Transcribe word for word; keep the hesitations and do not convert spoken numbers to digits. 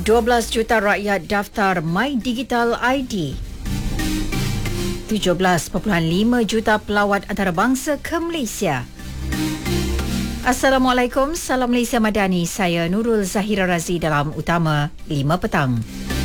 dua belas juta rakyat daftar My Digital I D. tujuh belas perpuluhan lima juta pelawat antarabangsa ke Malaysia. Assalamualaikum, salam Malaysia Madani. Saya Nurul Zahira Razi dalam Utama lima Petang.